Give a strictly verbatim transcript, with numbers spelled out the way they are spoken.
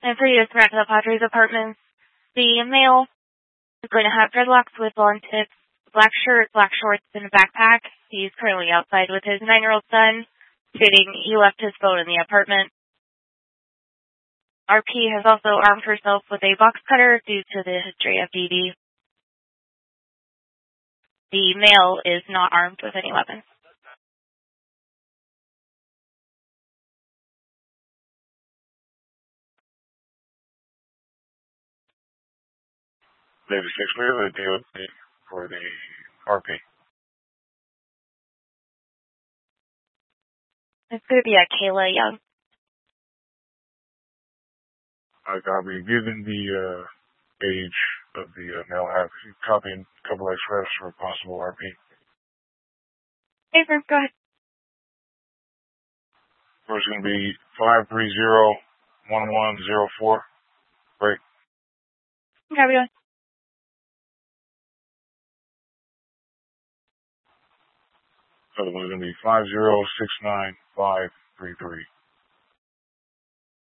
And for you to back to the Padres apartments, the male is going to have dreadlocks with blonde tips, black shirt, black shorts, and a backpack. He's currently outside with his nine-year-old son, stating he left his phone in the apartment. R P has also armed herself with a box cutter due to the history of D D. The male is not armed with any weapons. Navy six, clear the D O T for the R P. It's going to be a Kayla Young. I copy. Given the uh, age of the uh, male, I have copying a couple extras for possible R P. Hey, Frank, go ahead. First going to be five three zero one one zero four. Break. How are we doing? Other one's going to be five zero six nine five three three.